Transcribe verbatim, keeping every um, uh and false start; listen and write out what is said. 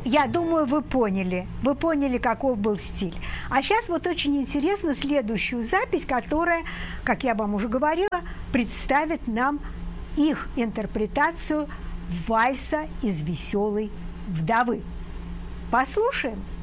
я думаю, вы поняли. Вы поняли, каков был стиль. А сейчас вот очень интересно следующую запись, которая, как я вам уже говорила, представит нам их интерпретацию вальса из «Веселой вдовы». Послушаем.